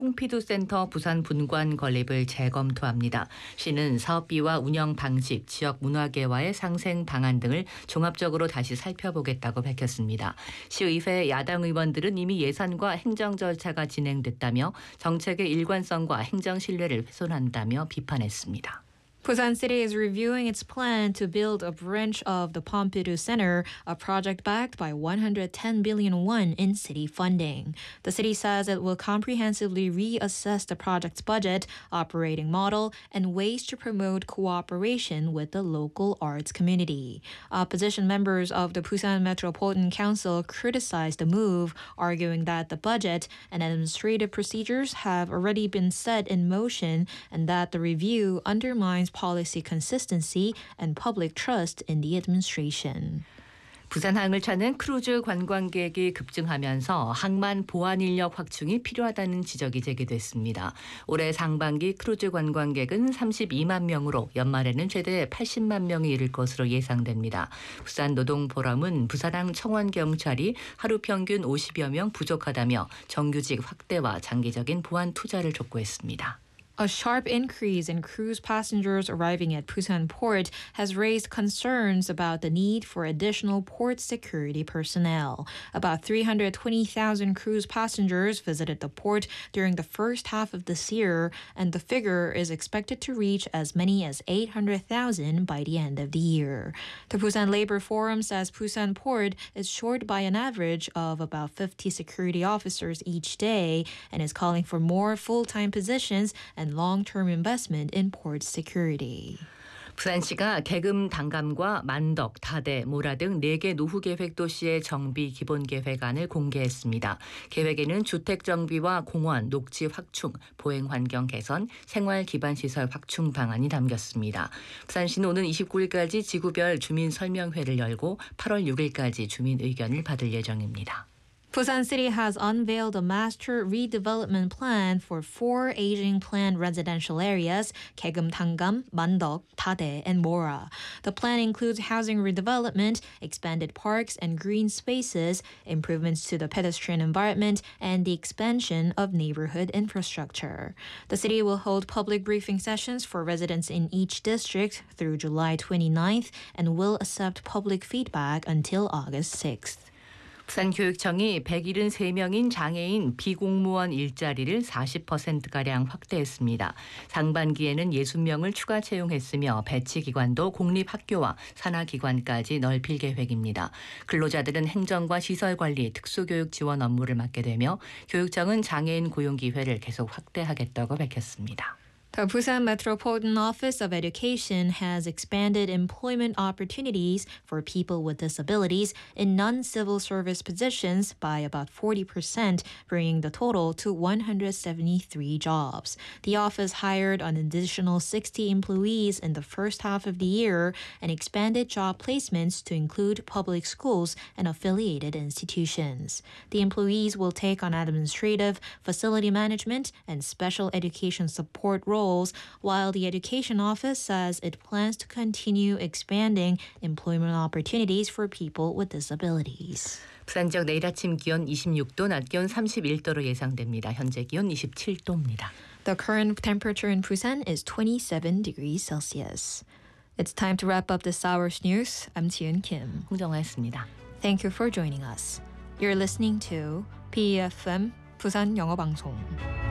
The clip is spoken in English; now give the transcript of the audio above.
퐁피두 센터 부산 분관 건립을 재검토합니다. 시는 사업비와 운영 방식, 지역 문화계와의 상생 방안 등을 종합적으로 다시 살펴보겠다고 밝혔습니다. 시의회 야당 의원들은 이미 예산과 행정 절차가 진행됐다며 정책의 일관성과 행정 신뢰를 훼손한다며 비판했습니다. Busan City is reviewing its plan to build a branch of the Pompidou Center, a project backed by 110 billion won in city funding. The city says it will comprehensively reassess the project's budget, operating model, and ways to promote cooperation with the local arts community. Opposition members of the Busan Metropolitan Council criticized the move, arguing that the budget and administrative procedures have already been set in motion and that the review undermines policy consistency and public trust in the administration. 부산항을 찾는 크루즈 관광객이 급증하면서 항만 보안 인력 확충이 필요하다는 지적이 제기됐습니다. 올해 상반기 크루즈 관광객은 32만 명으로 연말에는 최대 80만 명이 이를 것으로 예상됩니다. 부산노동포럼은 부산항 청원경찰이 하루 평균 50여 명 부족하다며 정규직 확대와 장기적인 보안 투자를 촉구했습니다. A sharp increase in cruise passengers arriving at Busan Port has raised concerns about the need for additional port security personnel. About 320,000 cruise passengers visited the port during the first half of this year, and the figure is expected to reach as many as 800,000 by the end of the year. The Busan Labor Forum says Busan Port is short by an average of about 50 security officers each day and is calling for more full-time positions and long-term investment in port security. 부산시가 계금 단감과 만덕, 다대, 모라 등 4개 노후계획 도시의 정비 기본계획안을 공개했습니다. 계획에는 주택 정비와 공원, 녹지 확충, 보행환경 개선, 생활기반시설 확충 방안이 담겼습니다. 부산시는 오는 29일까지 지구별 주민설명회를 열고 8월 6일까지 주민 의견을 받을 예정입니다. Busan City has unveiled a master redevelopment plan for 4 aging planned residential areas, Kaegum Tanggam, Mandok, Tade, and Mora. The plan includes housing redevelopment, expanded parks and green spaces, improvements to the pedestrian environment, and the expansion of neighborhood infrastructure. The city will hold public briefing sessions for residents in each district through July 29th and will accept public feedback until August 6th. 부산교육청이 173명인 장애인 비공무원 일자리를 40%가량 확대했습니다. 상반기에는 60명을 추가 채용했으며 배치기관도 공립학교와 산하기관까지 넓힐 계획입니다. 근로자들은 행정과 시설관리, 특수교육 지원 업무를 맡게 되며 교육청은 장애인 고용기회를 계속 확대하겠다고 밝혔습니다. The Busan Metropolitan Office of Education has expanded employment opportunities for people with disabilities in non-civil service positions by about 40%, bringing the total to 173 jobs. The office hired an additional 60 employees in the first half of the year and expanded job placements to include public schools and affiliated institutions. The employees will take on administrative, facility management, and special education support roles, while the Education Office says it plans to continue expanding employment opportunities for people with disabilities. 부산 지역 내일 아침 기온 26도, 낮 기온 31도로 예상됩니다. 현재 기온 27도입니다. The current temperature in Busan is 27 degrees Celsius. It's time to wrap up this hour's news. I'm Jiun Kim. 홍정아였습니다. Thank you for joining us. You're listening to BFM 부산 영어 방송.